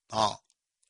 哦，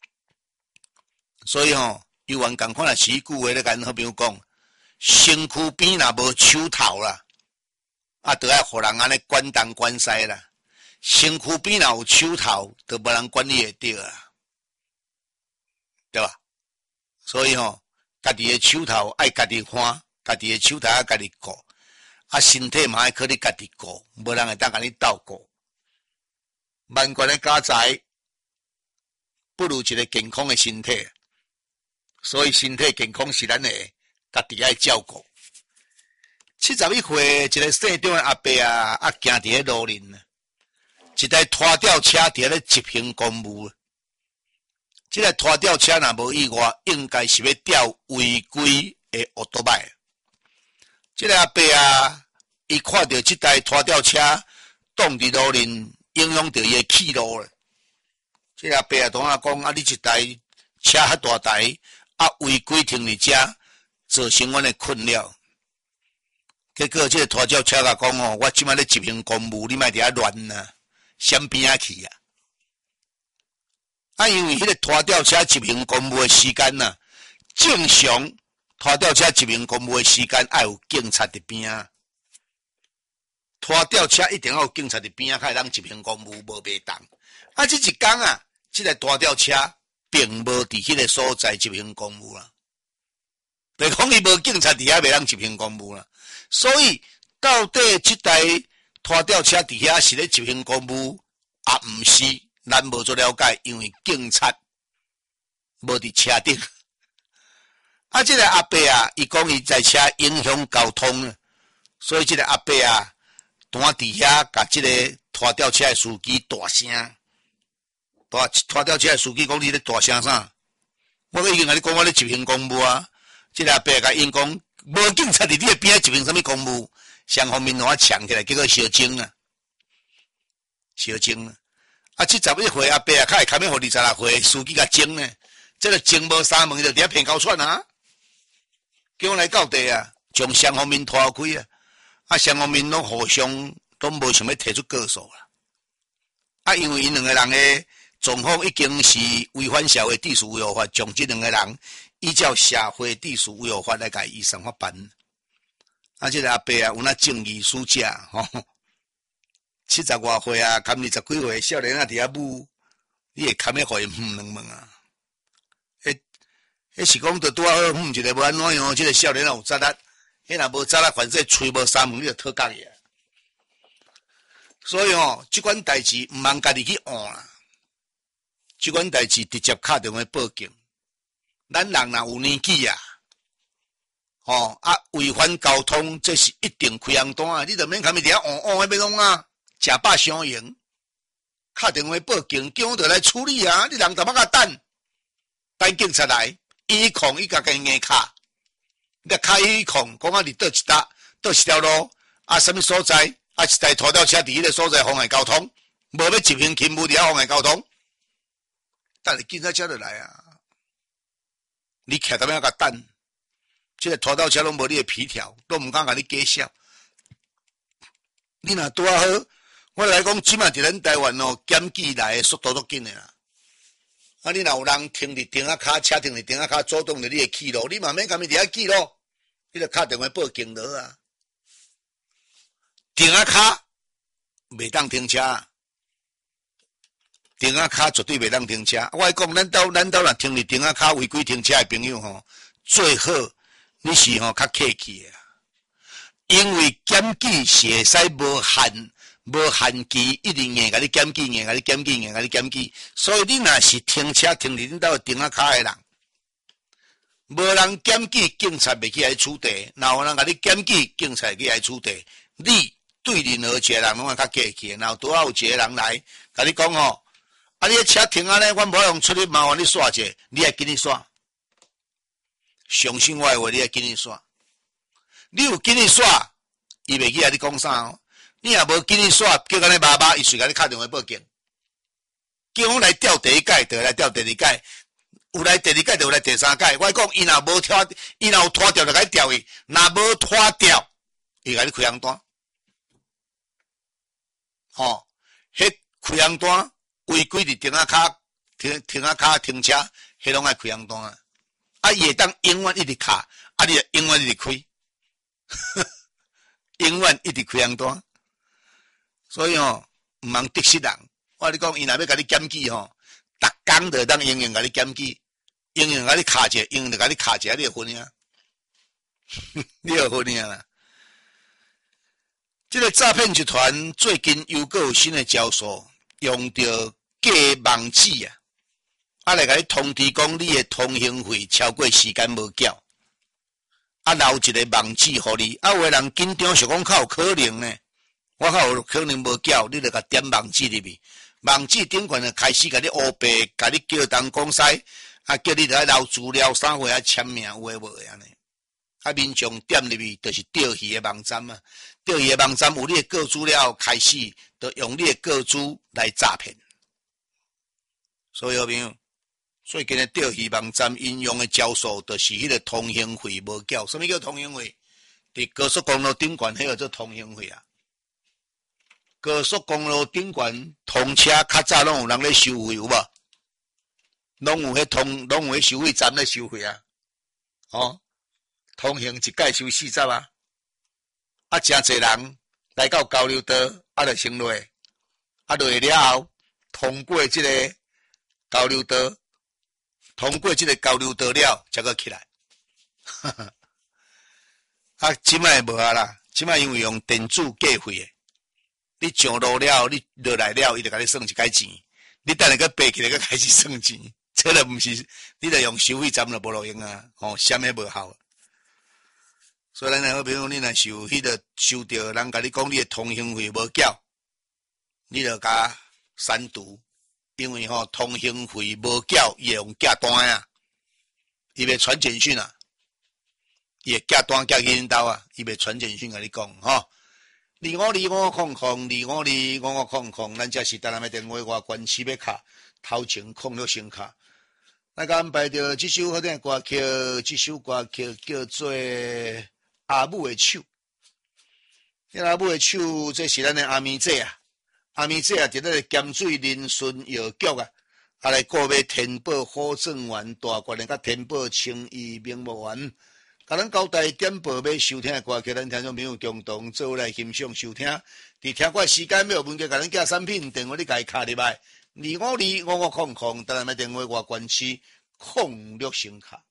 所以有缘共款啊，是句话咧，跟好朋友讲，身躯边若无手头啦，啊，就要互人安尼管东管西啦。身躯边若有手头，就无人管你会着啦，对吧？所以家己的手头爱家己看，家己的手头爱家己顾，啊，身体嘛爱靠你家己顾，无人会当甲你斗顾。万贯的家财，不如一个健康的身体。所以身体健康是咱的家己爱照顾。71岁一个姓张的阿伯啊，行伫咧路林啊，一台拖吊车伫咧执行公务。这台拖吊车若无意外，应该是要吊违规的奥多麦。这个阿伯啊，伊看到这台拖吊车挡伫路林，影响到伊的去路了。这个阿伯啊，同我讲啊，你一台车遐大台。啊，违规停伫遮，造成阮的困扰。结果这个拖轿车甲讲我即摆咧执行公务，你莫伫遐乱呐，闪边仔去啊！啊，因为迄个拖吊车执行公务的时间呐，正常拖吊车执行公务的时间爱有警察伫边啊。拖吊车一定要有警察伫边啊，才会当执行公务，无袂当。啊，这一天啊，这个拖吊车。并无伫迄个所在执行公务啦，就讲伊无警察伫遐袂当执行公务啦。所以到底这台拖吊车伫遐是咧执行公务，啊毋是，咱无做了解，因为警察无伫车顶。啊，这个阿伯啊，伊讲伊在车影响交通，所以这个阿伯啊，当伫遐甲这个拖吊车的司机大声。拖吊车的司机讲你咧大声啥？我已经甲你讲我咧执行公务啊！这个阿伯甲因讲，无警察伫你的边执行什么公务？双方面我抢起来，结果烧争啊！烧争啊！啊，71岁阿伯啊，较会堪要互26岁司机甲争呢？这个争无三问就伫遐骗交串啊！叫我来到地啊，将双方面拖开啊！啊，双方面拢互相都无想要提出告诉啦！啊，因为因两个人诶。状况已经是违反社会秩序维护法，将这两个人依照社会秩序维护法来甲依上法办。啊，这个阿伯啊，有那正义使者70外岁啊，含20几岁少年啊，伫遐舞，你会堪要互伊两问啊？迄是讲着拄好一个无安怎样，这个少年啊有责力，迄若无责力，反正吹无三问你就讨角去啊。所以即款代志毋通家己去换啦。这款代志直接打电话报警，咱人若有年纪啊，违反交通，这是一定开红单啊！你就免堪咪伫遐要弄啊，假霸相迎，打电话报警，叫我就来处理啊！你人怎么甲等警察来，伊控伊家己硬卡，你卡伊控，讲啊你倒一条路啊，什么所在啊？一台拖吊车伫迄个所在妨碍交通，无要执行勤务伫遐妨碍交通。等你警察车就来啊！你徛踮遐甲等，这个拖吊车拢无你的皮条，都毋敢甲你介绍。你若拄好，我来讲，即卖伫咱台湾检举来的速度足紧的啦。啊，你若有人停伫顶仔骹，车停伫顶仔骹，阻挡着你的去路，你嘛免干咪伫遐记咯，你就打电话报警了啊！顶仔骹袂当停车。顶仔骹绝对袂当停车。我讲，咱兜若停伫顶仔骹违规停车的朋友最好你是较客气的，因为检举是会使无限期，一直硬甲你检举，所以你若是停车停伫恁兜顶仔骹的人，无人检举，警察袂去来处理；若有人甲你检举，警察会去来处理。你对任何一个人拢较客气，然后拄好有一个人来甲你讲啊！你车停啊咧，阮无用出去，麻烦你刷者，你还紧你刷。相信我的话，你还紧你刷。你有紧你刷，伊袂去甲你讲啥你若无紧你刷，叫安尼麻，伊随甲你打电话报警。叫我来调第一届，就来调第二届，有来第二届，就有来第三届。我讲，伊若无拖，伊若有拖掉，就甲伊调伊；若无拖掉，伊甲你开红单。迄开红单。违规伫顶仔骹停啊卡停车，迄拢爱开红单啊。啊，伊会当永远一直卡，啊，你永远一直开，永远一直开红单。所以哦，毋通得失人。我你讲，伊若要甲你检举吼，逐工就当永远甲你检举，永远甲你卡者，永远就甲你卡者，你会分啊？你会分啊啦？这个诈骗集团最近又阁有新的招数，用着假网址啊，来甲你通知讲你的通行费超过时间无缴，留一个网址互你，有的人紧张想讲较有可能呢，我较有可能无缴，你就甲点网址入去，网址顶悬就开始甲你黑白，甲你叫东讲西，叫你来留资料，啥货签名有诶无诶安尼。民众点入去就是钓鱼的网站嘛，钓鱼的网站有你的个资料开始，就用你的个资来诈骗。所以好朋友，最近的钓鱼网站应用的招数，就是迄个通行费无缴。什么叫通行费？伫高速公路顶悬，迄个做通行费啊。高速公路顶悬通车较早拢有人咧收费有无？拢有迄收费站咧收费啊。哦。通行一届收40啊，真侪人来到交流道，就先落，落了后，通过这个交流道，了，才个起来。即摆无啊啦，即摆因为用电子计费的，你上路了，你落来了，伊就甲你算一解钱，你等下个爬起来个开始算钱，这就毋是，你着用收费站就无路用啊，啥物无效。所以咱好朋友，你若是有迄个收到人甲你讲你的通行费无缴，你就甲删除，因为通行费无缴，伊会用假单啊，伊袂传简讯啊，伊会假单寄去恁兜啊，伊袂传简讯甲你讲2525525525500，咱这是台南的电话外关市要卡，头前控了先卡。咱甲安排着这首好听的歌曲，这首歌曲叫做阿母的手，阿母的手，这是咱的阿咪姐啊。阿咪姐啊，伫咧咸水林顺药局啊，来顾要天宝好正园大观的，甲天宝青衣名木园，甲咱交代点播要收听的歌曲，咱听众朋友共同做来欣赏收听。伫听过时间要有问题，甲咱寄产品电话你家卡入来，2525500，台南的电话外关市06声卡。